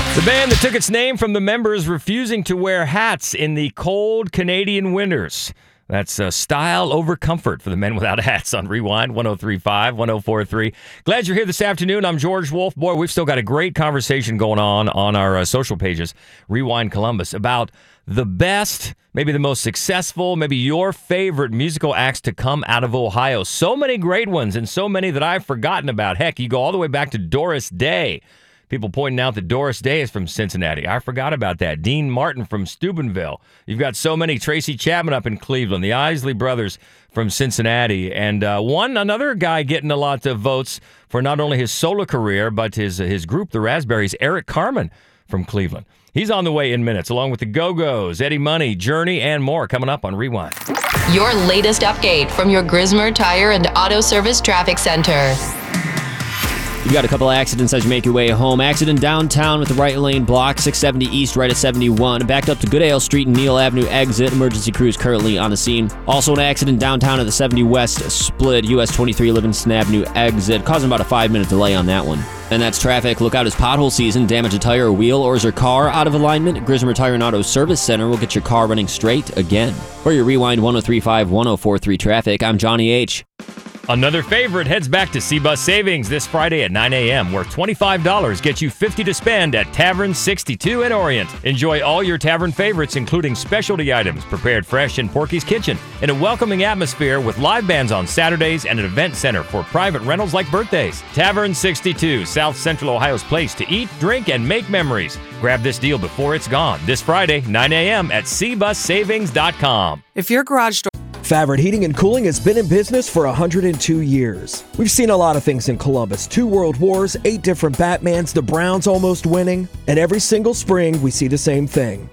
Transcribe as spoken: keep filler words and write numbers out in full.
The band that took its name from the members refusing to wear hats in the cold Canadian winters. That's uh, style over comfort for the men without hats on Rewind one oh three point five, one oh four point three. Glad you're here this afternoon. I'm George Wolf. Boy, we've still got a great conversation going on on our uh, social pages, Rewind Columbus, about the best, maybe the most successful, maybe your favorite musical acts to come out of Ohio. So many great ones and so many that I've forgotten about. Heck, you go all the way back to Doris Day. People pointing out that Doris Day is from Cincinnati. I forgot about that. Dean Martin from Steubenville. You've got so many. Tracy Chapman up in Cleveland. The Isley Brothers from Cincinnati. And uh, one, another guy getting a lot of votes for not only his solo career, but his, his group, the Raspberries, Eric Carmen from Cleveland. He's on the way in minutes, along with the Go-Go's, Eddie Money, Journey, and more coming up on Rewind. Your latest update from your Grismer Tire and Auto Service Traffic Center. You got a couple accidents as you make your way home. Accident downtown with the right lane blocked, six seventy east, right at seventy-one. Backed up to Goodale Street and Neal Avenue exit. Emergency crews currently on the scene. Also an accident downtown at the seventy west split, U S twenty-three Livingston Avenue exit, causing about a five-minute delay on that one. And that's traffic. Look out as pothole season. Damage a tire or wheel, or is your car out of alignment? Grismer Tire and Auto Service Center will get your car running straight again. For your Rewind one oh three point five, one oh four point three traffic, I'm Johnny H. Another favorite heads back to C-Bus Savings this Friday at nine a.m., where twenty-five dollars gets you fifty dollars to spend at Tavern sixty-two in Orient. Enjoy all your tavern favorites, including specialty items prepared fresh in Porky's Kitchen, in a welcoming atmosphere with live bands on Saturdays and an event center for private rentals like birthdays. Tavern sixty-two, South Central Ohio's place to eat, drink, and make memories. Grab this deal before it's gone. This Friday, nine a.m. at c bus savings dot com. If your garage door... Favard Heating and Cooling has been in business for one hundred two years. We've seen a lot of things in Columbus. Two world wars, eight different Batmans, the Browns almost winning. And every single spring, we see the same thing.